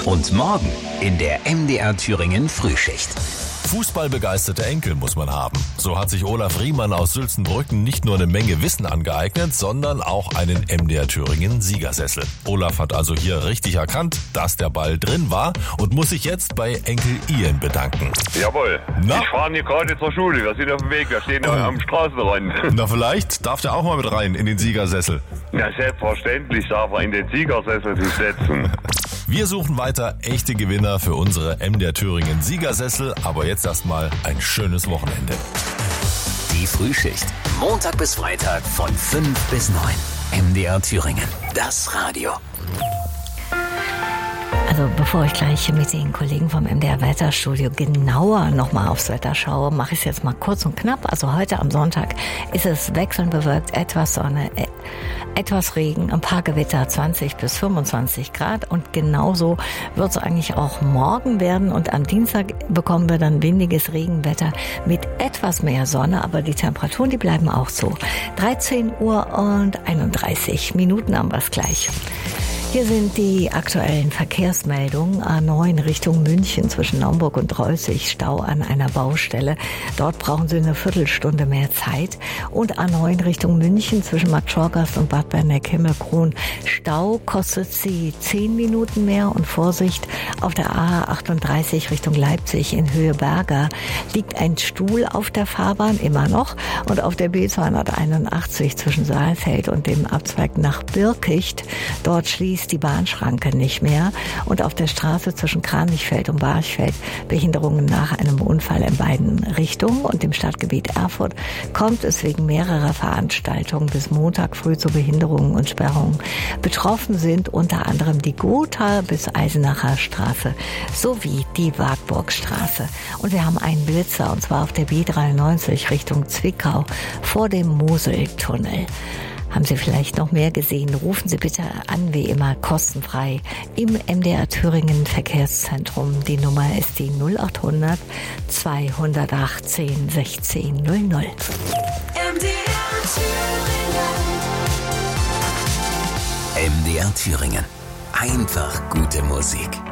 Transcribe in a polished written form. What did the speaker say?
Und morgen in der MDR Thüringen Frühschicht. Fußballbegeisterte Enkel muss man haben. So hat sich Olaf Riemann aus Sülzenbrücken nicht nur eine Menge Wissen angeeignet, sondern auch einen MDR Thüringen Siegersessel. Olaf hat also hier richtig erkannt, dass der Ball drin war und muss sich jetzt bei Enkel Ian bedanken. Jawohl. Na? Ich fahre hier gerade zur Schule. Wir sind auf dem Weg. Wir stehen am Straßenrand. Na, vielleicht darf der auch mal mit rein in den Siegersessel. Ja, selbstverständlich darf er in den Siegersessel sich setzen. Wir suchen weiter echte Gewinner für unsere MDR Thüringen Siegersessel, aber jetzt erstmal ein schönes Wochenende. Die Frühschicht. Montag bis Freitag von 5 bis 9. MDR Thüringen. Das Radio. Also bevor ich gleich mit den Kollegen vom MDR Wetterstudio genauer nochmal aufs Wetter schaue, mache ich es jetzt mal kurz und knapp. Also heute am Sonntag ist es wechselnd bewölkt, etwas Sonne, etwas Regen, ein paar Gewitter, 20 bis 25 Grad. Und genauso wird es eigentlich auch morgen werden. Und am Dienstag bekommen wir dann windiges Regenwetter mit etwas mehr Sonne. Aber die Temperaturen, die bleiben auch so. 13 Uhr und 31 Minuten haben wir es gleich. Hier sind die aktuellen Verkehrsmeldungen. A9 Richtung München zwischen Naumburg und Reußig, Stau an einer Baustelle. Dort brauchen Sie eine Viertelstunde mehr Zeit. Und A9 Richtung München zwischen Bad Schorgast und Bad Berneck-Himmelkron. Stau kostet Sie 10 Minuten mehr. Und Vorsicht, auf der A38 Richtung Leipzig in Höhe Berger liegt ein Stuhl auf der Fahrbahn, immer noch. Und auf der B281 zwischen Saalfeld und dem Abzweig nach Birkicht, dort schließt die Bahnschranke nicht mehr. Und auf der Straße zwischen Kranichfeld und Barchfeld Behinderungen nach einem Unfall in beiden Richtungen. Und im Stadtgebiet Erfurt kommt es wegen mehrerer Veranstaltungen bis Montag früh zu Behinderungen und Sperrungen. Betroffen sind unter anderem die Gotha bis Eisenacher Straße sowie die Wartburgstraße. Und wir haben einen Blitzer, und zwar auf der B93 Richtung Zwickau vor dem Moseltunnel. Haben Sie vielleicht noch mehr gesehen? Rufen Sie bitte an, wie immer, kostenfrei im MDR Thüringen Verkehrszentrum. Die Nummer ist die 0800 218 16 00. MDR Thüringen. MDR Thüringen. Einfach gute Musik.